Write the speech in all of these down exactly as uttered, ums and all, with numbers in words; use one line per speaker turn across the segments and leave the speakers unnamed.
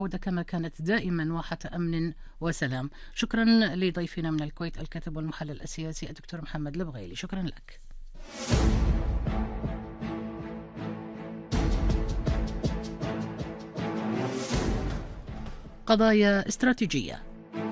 كما كانت دائما واحة أمن وسلام. شكرا لضيفنا من الكويت الكاتب والمحلل السياسي الدكتور محمد البغيلي. شكرا لك. قضايا استراتيجية.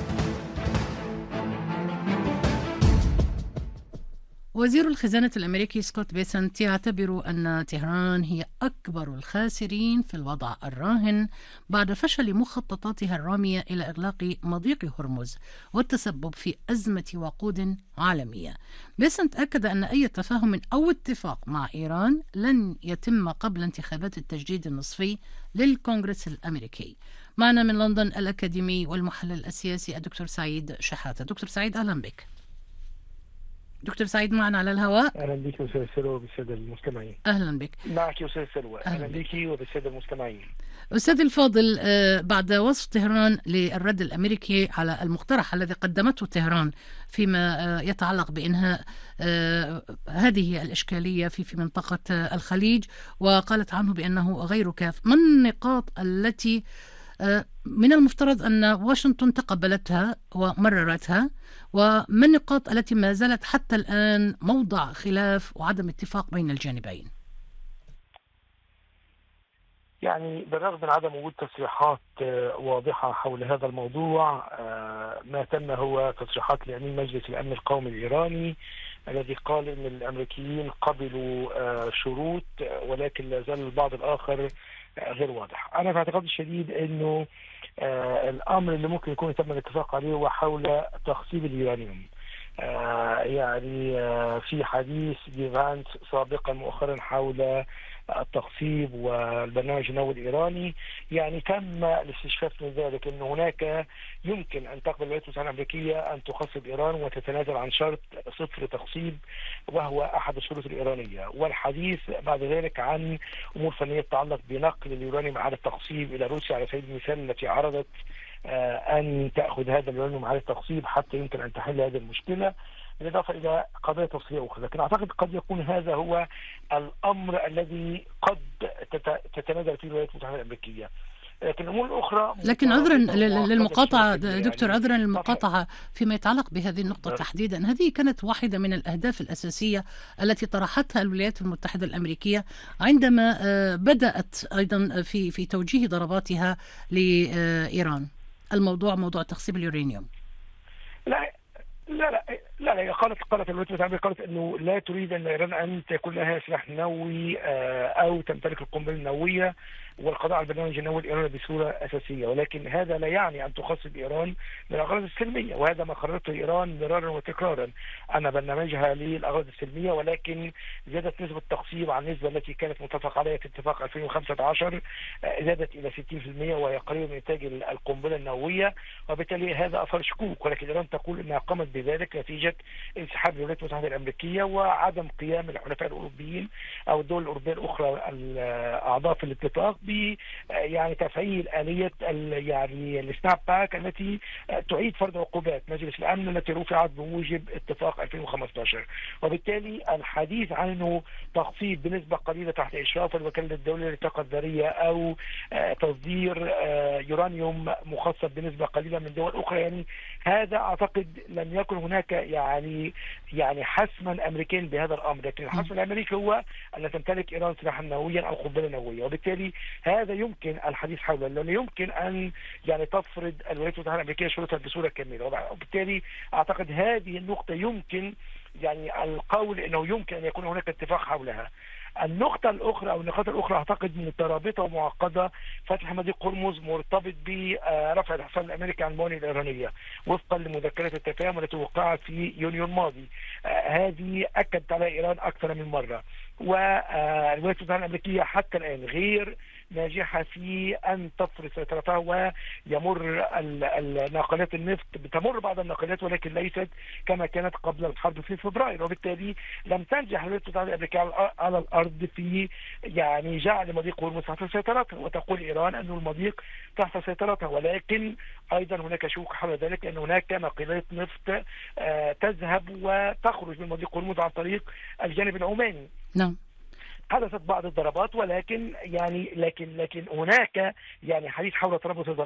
وزير الخزانة الأمريكي سكوت بيسنت يعتبر أن طهران هي أكبر الخاسرين في الوضع الراهن بعد فشل مخططاتها الرامية إلى إغلاق مضيق هرمز والتسبب في أزمة وقود عالمية. بيسنت أكد أن أي تفاهم أو اتفاق مع إيران لن يتم قبل انتخابات التجديد النصفي للكونغرس الأمريكي. معنا من لندن الأكاديمي والمحلل السياسي الدكتور سعيد شحاتة. دكتور سعيد، أهلا بك. دكتور سعيد معنا على الهواء.
اهلا بك استاذ سلوى وبالساده المستمعين.
اهلا بك.
معك استاذ سلوى. اهلا بك وبالساده المستمعين.
استاذ الفاضل، بعد وصف طهران للرد الامريكي على المقترح الذي قدمته طهران فيما يتعلق بانهاء هذه الاشكاليه في في منطقه الخليج، وقالت عنه بانه غير كاف، ما النقاط التي من المفترض أن واشنطن تقبلتها ومررتها، وما النقاط التي ما زالت حتى الآن موضع خلاف وعدم اتفاق بين الجانبين؟
يعني بالرغم من عدم وجود تصريحات واضحة حول هذا الموضوع، ما تم هو تصريحات لأمين مجلس الأمن القومي الإيراني الذي قال أن الأمريكيين قبلوا شروط ولكن لا زال البعض الآخر غير واضح. أنا في اعتقادي الشديد أنه آه الأمر اللي ممكن يكون تم الاتفاق عليه هو حول تخصيب اليورانيوم. آه يعني آه في حديث لفانس سابقا مؤخرا حول التخصيب والبرنامج النووي الإيراني، يعني تم الاستشفاف من ذلك أن هناك يمكن أن تقبل الولايات المتحدة الأمريكية أن تخصب إيران وتتنازل عن شرط صفر تخصيب وهو أحد الشروط الإيرانية، والحديث بعد ذلك عن أمور فنية تتعلق بنقل اليورانيوم على التخصيب إلى روسيا على سبيل المثال التي عرضت أن تأخذ هذا اليورانيوم على التخصيب حتى يمكن أن تحل هذه المشكلة، بالإضافة إلى قضايا تفصيلية أخرى. لكن أعتقد قد يكون هذا هو الأمر الذي قد تتنازل فيه الولايات المتحدة الأمريكية. لكن الأمور الأخرى،
لكن عذرا للمقاطعة دكتور، عذرا للمقاطعة فيما يتعلق بهذه النقطة تحديدا، هذه كانت واحدة من الأهداف الأساسية التي طرحتها الولايات المتحدة الأمريكية عندما بدأت أيضا في في توجيه ضرباتها لإيران، الموضوع موضوع تخصيب اليورانيوم.
لا لا لا لا, لا. قالت قالت الولايات المتحدة قالت انه لا تريد ان ايران ان تكون لها سلاح نووي او تمتلك القنبله النوويه والقضاء على البرنامج النووي الايراني بصوره اساسيه، ولكن هذا لا يعني ان تخصب ايران للاغراض السلميه، وهذا ما قررته ايران مرارا وتكرارا ان برنامجها للاغراض السلميه، ولكن زادت نسبه التخصيب عن النسبه التي كانت متفق عليها في اتفاق ألفين وخمسة عشر، زادت الى ستين بالمئة وهي قريبه من انتاج القنبله النوويه، وبالتالي هذا اثار شكوك، ولكن ايران تقول انها قامت بذلك نتيجه انسحاب الولايات المتحدة الأمريكية وعدم قيام الحلفاء الأوروبيين أو الدول الأوروبية الأخرى الأعضاء في الاتفاق ب يعني تفعيل آلية يعني السناب باك التي تعيد فرض عقوبات مجلس الأمن التي رفعت بموجب اتفاق ألفين وخمسة عشر، وبالتالي الحديث عنه تخفيض بنسبة قليلة تحت إشراف الوكالة الدولية للطاقة الذرية أو تصدير يورانيوم مخصب بنسبة قليلة من دول أخرى، يعني هذا أعتقد لم يكن هناك يعني يعني حسما امريكيا بهذا الامر، لكن الحسم الامريكي هو ان تمتلك ايران سلاحا نوويا او قنبله نوويه، وبالتالي هذا يمكن الحديث حوله، لانه يمكن ان يعني تفرض الولايات المتحده الامريكيه شروطها بصوره كامله، وبالتالي اعتقد هذه النقطه يمكن يعني القول انه يمكن ان يكون هناك اتفاق حولها. النقطة الأخرى أو النقاط الأخرى أعتقد مترابطة ومعقدة. فتح مضيق هرمز مرتبط برفع الحصار الأمريكي عن الموانئ الإيرانية وفقا لمذكرات التفاهم التي وقعت في يونيو الماضي. هذه أكدت على إيران أكثر من مرة، والولايات المتحدة الأمريكية حتى الآن غير ناجحة في أن تفرض سيطرتها ويمر الناقلات النفط، بتمر بعض الناقلات ولكن ليست كما كانت قبل الحرب في فبراير، وبالتالي لم تنجح الولايات المتحدة الأمريكية على الأرض في يعني جعل مضيق هرمز تحت سيطرتها، وتقول إيران أن المضيق تحت سيطرتها، ولكن أيضا هناك شكوك حول ذلك أن هناك ناقلات نفط تذهب وتخرج من مضيق هرمز عن طريق الجانب العماني.
نعم.
حدثت بعض الضربات، ولكن يعني لكن لكن هناك يعني حديث حول ترابط